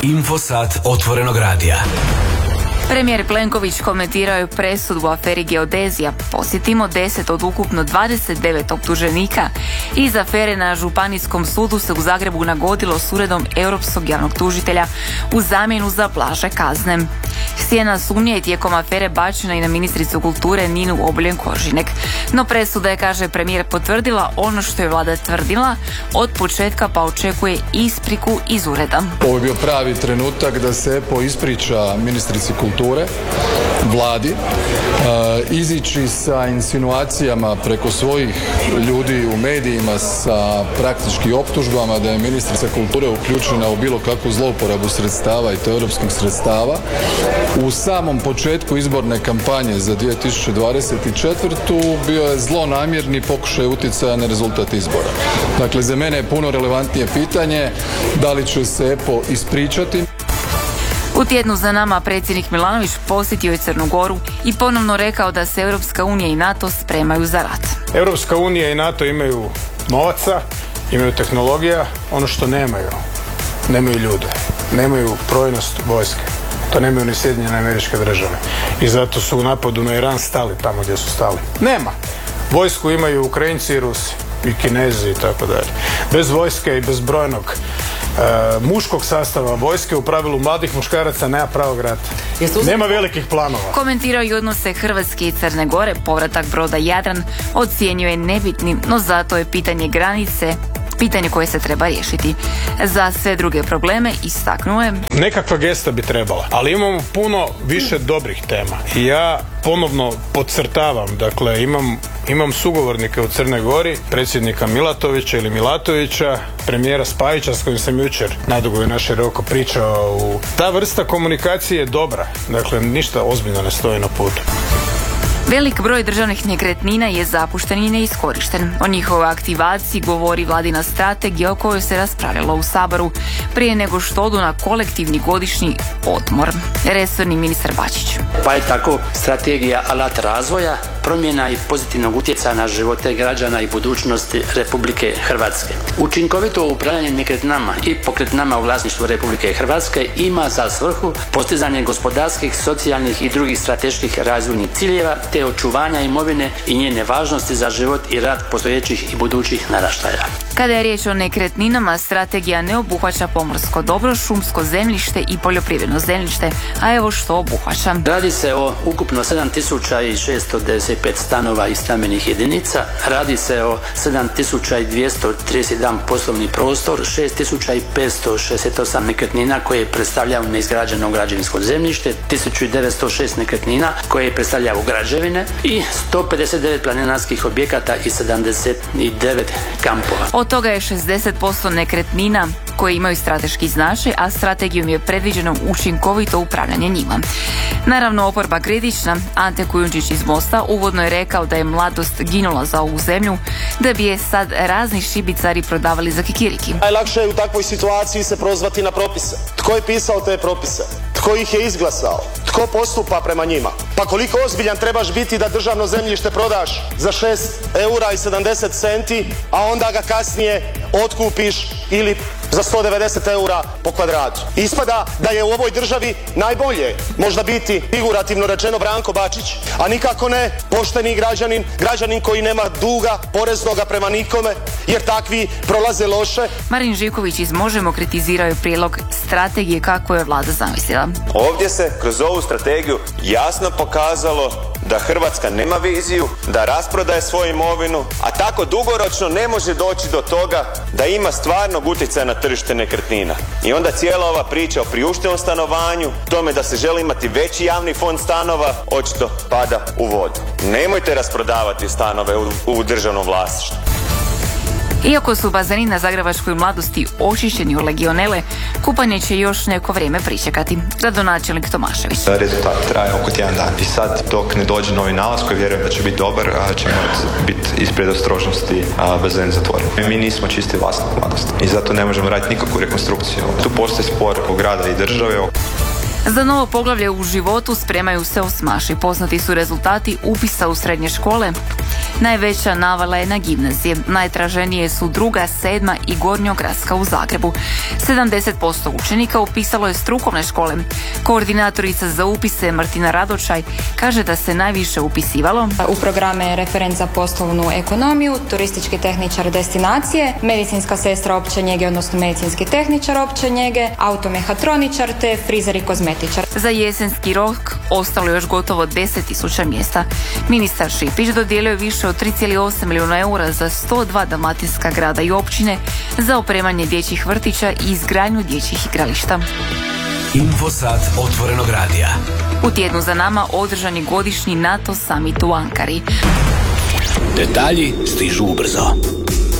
Infosat Otvorenog radija. Premijer Plenković komentirao je presudu u aferi Geodezija. Posjetimo 10 od ukupno 29 optuženika. Iz afere na Županijskom sudu se u Zagrebu nagodilo s uredom Europskog javnog tužitelja u zamjenu za blaže kazne. Sjena sumnje je tijekom afere bačena i na ministricu kulture Ninu Obuljen Koržinek. No presuda je, kaže premijer, potvrdila ono što je vlada tvrdila od početka, pa očekuje ispriku iz ureda. Ovo je bio pravi trenutak da se EPO ispriča ministrici kulture, vladi, izići sa insinuacijama preko svojih ljudi u medijima sa praktički optužbama da je ministrica kulture uključena u bilo kakvu zlouporabu sredstava i to europskih sredstava. U samom početku izborne kampanje za 2024. bio je zlonamjerni pokušaj utjecaja na rezultat izbora. Dakle, za mene je puno relevantnije pitanje da li će se EPO ispričati. U tjednu za nama predsjednik Milanović posjetio je Crnu Goru i ponovno rekao da se Europska unija i NATO spremaju za rat. Europska unija i NATO imaju novaca, imaju tehnologija, ono što nemaju ljude, nemaju brojnost vojske. To nemaju ni Sjedinjene Američke Države. I zato su u napadu na Iran stali tamo gdje su stali. Nema. Vojsku imaju Ukrajinci i Rusi i Kinezi i tako dalje. Bez vojske i bez brojnog muškog sastava vojske, u pravilu mladih muškaraca, nema pravog rata. Nema velikih planova. Komentirao i odnose Hrvatske i Crne Gore. Povratak broda Jadran ocijenio je nebitnim, no zato je pitanje granice pitanje koje se treba riješiti. Za sve druge probleme istaknuo je: nekakva gesta bi trebala, ali imamo puno više dobrih tema. I ja ponovno podcrtavam, dakle imam sugovornike u Crnoj Gori, predsjednika Milatovića ili Milatovića, premijera Spajića s kojim sam jučer nadugo i naširoko pričao. Ta vrsta komunikacije je dobra, dakle ništa ozbiljno ne stoji na putu. Velik broj državnih nekretnina je zapušten i neiskorišten. O njihovoj aktivaciji govori vladina strategija o kojoj se raspravljalo u Saboru prije nego što odu na kolektivni godišnji odmor. Resorni ministar Bačić. Pa je tako strategija alat razvoja, promjena i pozitivnog utjecaja na živote građana i budućnosti Republike Hrvatske. Učinkovito upravljanje nekretninama i pokretninama u vlasništvu Republike Hrvatske ima za svrhu postizanje gospodarskih, socijalnih i drugih strateških razvojnih ciljeva te očuvanja imovine i njene važnosti za život i rad postojećih i budućih naraštaja. Kada je riječ o nekretninama, strategija ne obuhvaća pomorsko dobro, šumsko zemljište i poljoprivredno zemljište, a evo što obuhvaća. Radi se o ukupno 7695 stanova i stambenih jedinica, radi se o 7231 poslovni prostor, 6568 nekretnina koje predstavljaju neizgrađeno građevinsko zemljište, 1906 nekretnina koje predstavljaju građevine i 159 planinarskih objekata i 79 kampova. Od toga je 60% nekretnina koje imaju strateški značaj, a strategijom je predviđeno učinkovito upravljanje njima. Naravno, oporba kritična. Ante Kujundžić iz Mosta uvodno je rekao da je mladost ginula za ovu zemlju, da bi je sad razni šibicari prodavali za kikiriki. Najlakše je u takvoj situaciji se prozvati na propise. Tko je pisao te propise? Tko ih je izglasao? Tko postupa prema njima? Pa koliko ozbiljan trebaš biti da državno zemljište prodaš za 6 eura i 70 centi, a onda ga kasnije otkupiš ili za 190 eura po kvadratu. Ispada da je u ovoj državi najbolje možda biti, figurativno rečeno, Branko Bačić, a nikako ne pošteni građanin koji nema duga poreznoga prema nikome, jer takvi prolaze loše. Marin Živković iz Možemo kritizirao je prijedlog strategije kako je vlada zamislila. Ovdje se kroz ovu strategiju jasno pokazalo da Hrvatska nema viziju, da rasprodaje svoju imovinu, a tako dugoročno ne može doći do toga da ima stvarnog utjecaja na tržište nekretnina. I onda cijela ova priča o priuštivom stanovanju, tome da se želi imati veći javni fond stanova, očito pada u vodu. Nemojte rasprodavati stanove u državnom vlasništvu. Iako su bazeni na zagrebačkoj Mladosti očišćeni od legionele, kupanje će još neko vrijeme pričekati. Gradonačelnik Tomašević. Rezultat traje oko tjedan dan i sad dok ne dođe novi nalaz koji vjerujem da će biti dobar, će morati biti iz predostrožnosti bazen zatvoren. Mi nismo čisti vlasnik Mladosti i zato ne možemo raditi nikakvu rekonstrukciju. Tu postoji spor u grada i države. Za novo poglavlje u životu spremaju se osmaši. Poznati su rezultati upisa u srednje škole, Najveća navala je na gimnazije. Najtraženije su 2., 7. i Gornjogradska u Zagrebu. 70% učenika upisalo je strukovne škole. Koordinatorica za upise Martina Radočaj kaže da se najviše upisivalo u programe referent za poslovnu ekonomiju, turistički tehničar destinacije, medicinska sestra opće njege, odnosno medicinski tehničar opće njege, automehatroničar te frizer i kozmetičar. Za jesenski rok ostalo još gotovo 10.000 mjesta. Ministar Šipić dodijelio je više od 3,8 milijuna eura za 102 dalmatinska grada i općine za opremanje dječjih vrtića i izgradnju dječjih igrališta. Infosat otvorenog radija. U tjednu za nama održan je godišnji NATO summit u Ankari. Detalji stižu ubrzo.